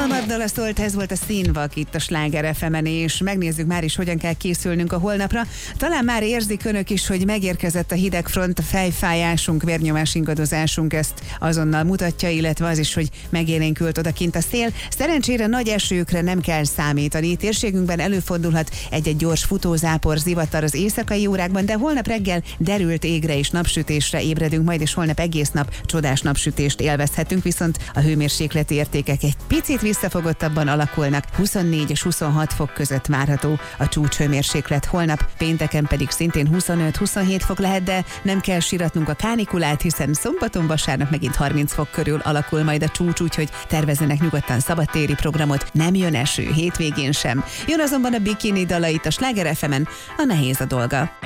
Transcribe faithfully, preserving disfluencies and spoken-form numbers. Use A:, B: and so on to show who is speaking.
A: Harmaddal szólt, ez volt a Színvak itt a Sláger ef emen, és megnézzük már is, hogyan kell készülnünk a holnapra. Talán már érzik önök is, hogy megérkezett a hidegfront, a fejfájásunk, vérnyomás ingadozásunk ezt azonnal mutatja, illetve az is, hogy megélénkült odakint a szél. Szerencsére nagy esőkre nem kell számítani. Térségünkben előfordulhat egy-egy gyors futózápor, zivatar az éjszakai órákban, de holnap reggel derült égre és napsütésre ébredünk majd, és holnap egész nap csodás napsütést élvezhetünk, viszont a hőmérsékleti értékek egy picit visszafogottabban alakulnak. huszonnégy és huszonhat fok között várható a csúcshőmérséklet. Holnap pénteken pedig szintén huszonöt-huszonhét fok lehet, de nem kell siratnunk a kánikulát, hiszen szombaton, vasárnap megint harminc fok körül alakul majd a csúcs, úgyhogy tervezzenek nyugodtan szabadtéri programot. Nem jön eső, hétvégén sem. Jön azonban a bikini dala itt a Sláger ef emen, a Nehéz a dolga.